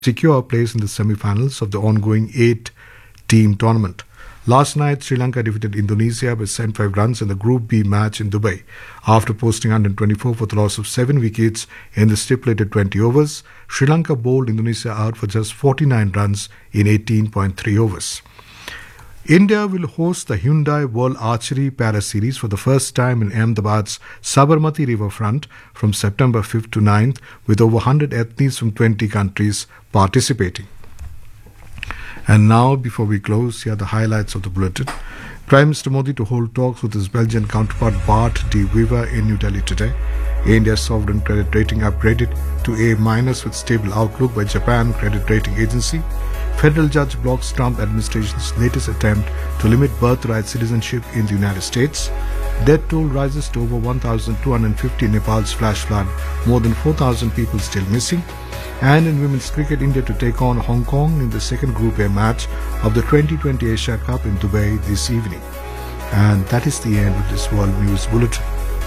secure a place in the semi-finals of the ongoing 8-team tournament. Last night, Sri Lanka defeated Indonesia by 75 runs in the Group B match in Dubai. After posting 124 for the loss of 7 wickets in the stipulated 20 overs, Sri Lanka bowled Indonesia out for just 49 runs in 18.3 overs. India will host the Hyundai World Archery Para Series for the first time in Ahmedabad's Sabarmati Riverfront from September 5th to 9th, with over 100 athletes from 20 countries participating. And now, before we close, here are the highlights of the bulletin. Prime Minister Modi to hold talks with his Belgian counterpart Bart de Wever in New Delhi today. India's sovereign credit rating upgraded to A- with stable outlook by Japan Credit Rating Agency. Federal judge blocks Trump administration's latest attempt to limit birthright citizenship in the United States. Death toll rises to over 1,250 in Nepal's flash flood, more than 4,000 people still missing. And in women's cricket, India to take on Hong Kong in the second Group A match of the 2020 Asia Cup in Dubai this evening. And that is the end of this World News Bulletin.